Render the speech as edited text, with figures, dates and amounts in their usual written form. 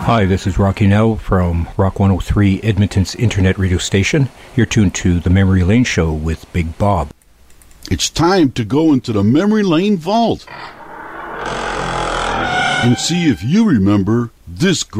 Hi, this is Rocky Nell from Rock 103, Edmonton's internet radio station. You're tuned to The Memory Lane Show with Big Bob. It's time to go into the Memory Lane Vault and see if you remember this